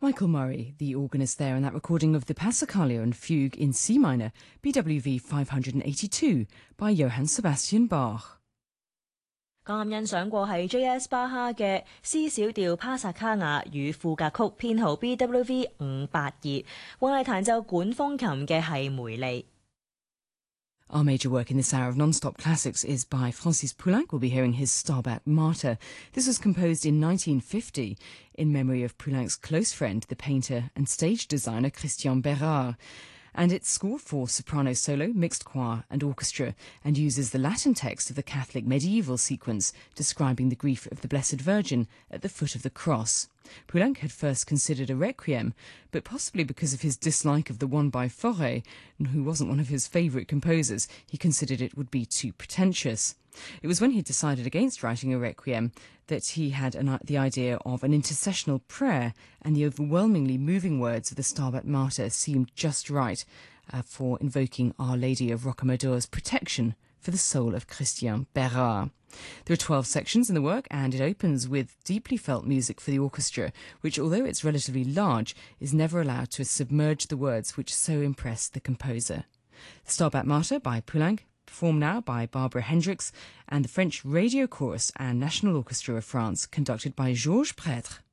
Michael Murray, the organist there in that recording of the Passacaglia and Fugue in C minor, BWV 582 by Johann Sebastian Bach。 剛啱欣賞過係 J.S. 巴哈嘅 C 小調帕薩卡雅與賦格曲編號 BWV 582，為我哋彈奏管風琴嘅係梅利。 Our major work in this hour of non-stop classics is by Francis Poulenc. We'll be hearing his Stabat Mater. This was composed in 1950 in memory of Poulenc's close friend, the painter and stage designer Christian Berard. And it's scored for soprano solo, mixed choir and orchestra, and uses the Latin text of the Catholic medieval sequence describing the grief of the Blessed Virgin at the foot of the cross. Poulenc had first considered a requiem, but possibly because of his dislike of the one by Fauré, who wasn't one of his favourite composers, he considered it would be too pretentious. It was when he decided against writing a requiem that he had the idea of an intercessional prayer, and the overwhelmingly moving words of the Stabat Mater seemed just right for invoking Our Lady of Rocamadour's protection for the soul of Christian Berard. There are 12 sections in the work, and it opens with deeply felt music for the orchestra, which, although it's relatively large, is never allowed to submerge the words which so impressed the composer. Stabat Mater by Poulenc, performed now by Barbara Hendricks and the French Radio Chorus and National Orchestra of France, conducted by Georges Prêtre.